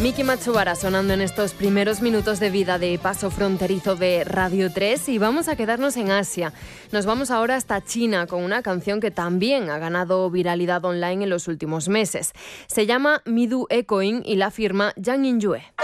Miki Matsubara sonando en estos primeros minutos de vida de Paso Fronterizo de Radio 3 y vamos a quedarnos en Asia. Nos vamos ahora hasta China con una canción que también ha ganado viralidad online en los últimos meses. Se llama Midu Ekoin y la firma Yang Yue.